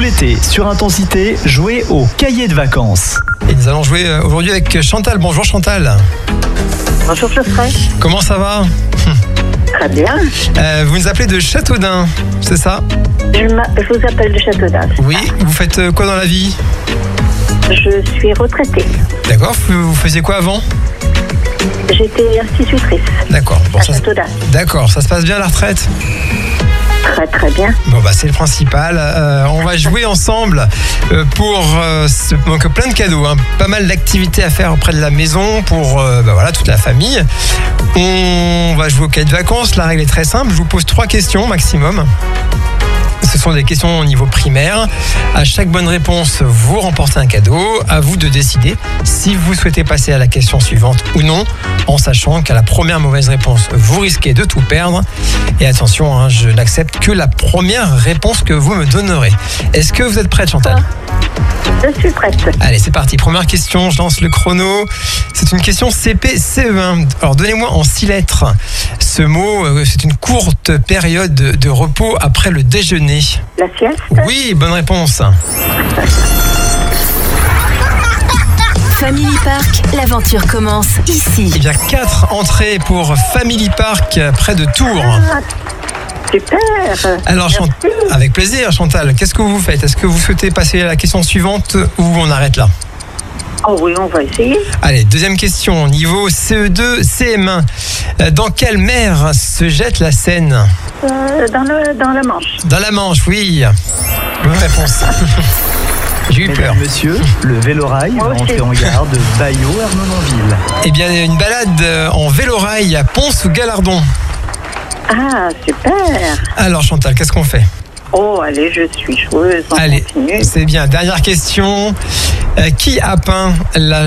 l'été, sur Intensité, jouez au cahier de vacances. Et nous allons jouer aujourd'hui avec Chantal. Bonjour Chantal. Bonjour Geoffrey. Comment ça va ? Très bien. Vous nous appelez de Châteaudun, c'est ça ? Je vous appelle de Châteaudun. Oui, vous faites quoi dans la vie ? Je suis retraitée. D'accord, vous faisiez quoi avant ? J'étais institutrice D'accord. Bon, à Châteaudun. D'accord, ça se passe bien la retraite ? Très très bien. Bon bah c'est le principal. On va jouer ensemble pour donc plein de cadeaux, hein. Pas mal d'activités à faire auprès de la maison pour toute la famille. On va jouer au cahier de vacances. La règle est très simple. Je vous pose 3 questions maximum. Ce sont des questions au niveau primaire. À chaque bonne réponse, vous remportez un cadeau. À vous de décider si vous souhaitez passer à la question suivante ou non, en sachant qu'à la première mauvaise réponse, vous risquez de tout perdre. Et attention, hein, je n'accepte que la première réponse que vous me donnerez. Est-ce que vous êtes prête, Chantal ? Je suis prête. Allez, c'est parti. Première question, je lance le chrono. C'est une question CP-CE1. Alors, donnez-moi en 6 lettres ce mot. C'est une courte période de repos après le déjeuner. La sieste ? Oui, bonne réponse. Family Park, l'aventure commence ici. Il y a 4 entrées pour Family Park près de Tours. Super. Alors, avec plaisir, Chantal. Qu'est-ce que vous faites ? Est-ce que vous souhaitez passer à la question suivante ou on arrête là ? Oh oui, on va essayer. Allez, deuxième question. Niveau CE2, CM1. Dans quelle mer se jette la Seine ? Dans la Manche. Dans la Manche, oui. Bonne réponse. J'ai eu peur. Mesdames, messieurs, le Vélorail va entrer en gare de Baillot-Ermenonville. Eh bien, une balade en vélorail à Pons-sous-Galardon. Ah, super. Alors, Chantal, qu'est-ce qu'on fait ? Oh, allez, je suis joueuse. On Allez, continue. c'est bien. Dernière question. Qui a peint la